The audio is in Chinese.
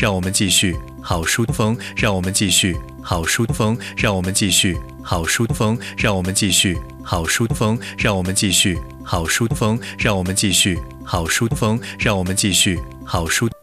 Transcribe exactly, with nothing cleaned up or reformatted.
让我们继续好书风，让我们继续好书风，让我们继续好书风，让我们继续好书风，让我们继续好书风，让我们继续好书风，让我们继续好书。